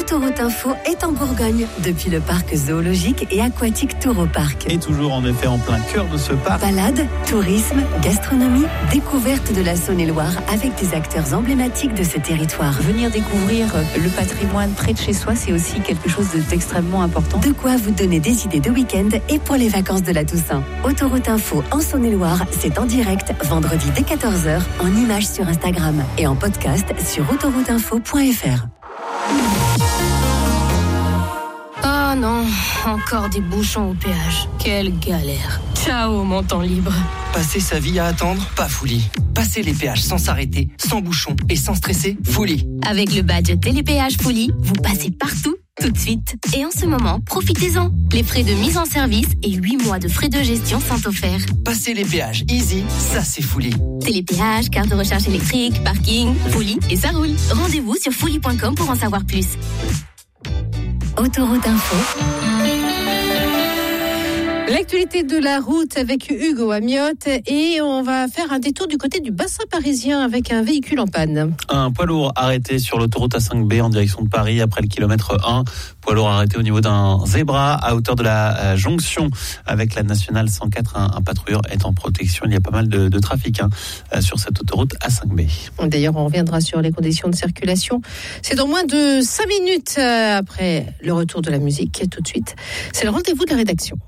Autoroute Info est en Bourgogne, depuis le parc zoologique et aquatique Tour au Parc. Et toujours en effet en plein cœur de ce parc. Balade, tourisme, gastronomie, découverte de la Saône-et-Loire avec des acteurs emblématiques de ce territoire. Venir découvrir le patrimoine près de chez soi, c'est aussi quelque chose d'extrêmement important. De quoi vous donner des idées de week-end et pour les vacances de la Toussaint. Autoroute Info en Saône-et-Loire, c'est en direct, vendredi dès 14h, en images sur Instagram et en podcast sur autorouteinfo.fr. Oh non, encore des bouchons au péage. Quelle galère. Ciao, mon temps libre. Passer sa vie à attendre, pas Fouli. Passer les péages sans s'arrêter, sans bouchons et sans stresser, Fouli. Avec le badge Télépéage Fouli, vous passez partout, tout de suite. Et en ce moment, profitez-en. Les frais de mise en service et 8 mois de frais de gestion sont offerts. Passer les péages easy, ça c'est Fouli. Télépéage, carte de recharge électrique, parking, Fouli et ça roule. Rendez-vous sur fouli.com pour en savoir plus. Autoroute Info. L'actualité de la route avec Hugo Amiotte et on va faire un détour du côté du bassin parisien avec un véhicule en panne. Un poids lourd arrêté sur l'autoroute A5B en direction de Paris après le kilomètre 1. Poids lourd arrêté au niveau d'un zébra à hauteur de la jonction avec la nationale 104. Un patrouilleur est en protection. Il y a pas mal de trafic sur cette autoroute A5B. D'ailleurs, on reviendra sur les conditions de circulation. C'est dans moins de 5 minutes après le retour de la musique. Et tout de suite, c'est le rendez-vous de la rédaction.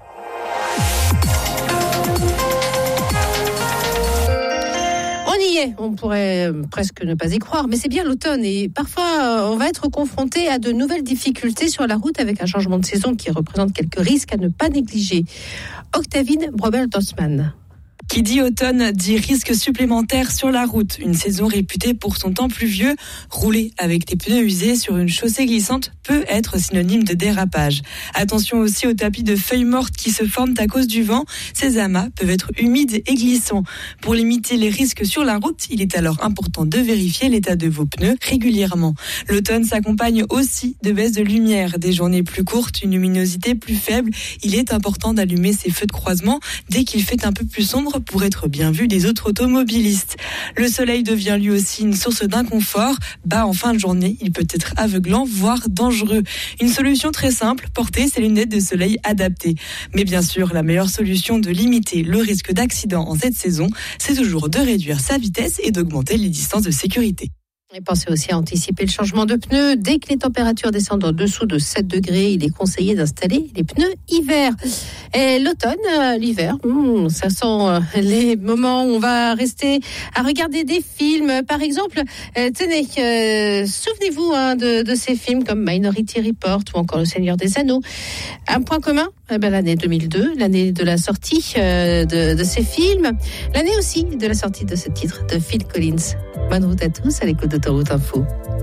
On y est, on pourrait presque ne pas y croire, mais c'est bien l'automne et parfois on va être confronté à de nouvelles difficultés sur la route avec un changement de saison qui représente quelques risques à ne pas négliger. Octavine Brobel-Dossmann. Qui dit automne dit risque supplémentaire sur la route. Une saison réputée pour son temps pluvieux, rouler avec des pneus usés sur une chaussée glissante peut être synonyme de dérapage. Attention aussi aux tapis de feuilles mortes qui se forment à cause du vent. Ces amas peuvent être humides et glissants. Pour limiter les risques sur la route, il est alors important de vérifier l'état de vos pneus régulièrement. L'automne s'accompagne aussi de baisse de lumière, des journées plus courtes, une luminosité plus faible. Il est important d'allumer ses feux de croisement dès qu'il fait un peu plus sombre pour être bien vu des autres automobilistes. Le soleil devient lui aussi une source d'inconfort. Bas en fin de journée, il peut être aveuglant, voire dangereux. Une solution très simple, porter ses lunettes de soleil adaptées. Mais bien sûr, la meilleure solution de limiter le risque d'accident en cette saison, c'est toujours de réduire sa vitesse et d'augmenter les distances de sécurité. Et pensez aussi à anticiper le changement de pneus. Dès que les températures descendent en dessous de 7 degrés, il est conseillé d'installer les pneus hiver. Et l'automne, l'hiver, ça sent les moments où on va rester à regarder des films. Par exemple, souvenez-vous de ces films comme Minority Report ou encore Le Seigneur des Anneaux. Un point commun, l'année 2002, l'année de la sortie de ces films. L'année aussi de la sortie de ce titre de Phil Collins. Bonne route à tous à l'écoute d'Autoroute Info.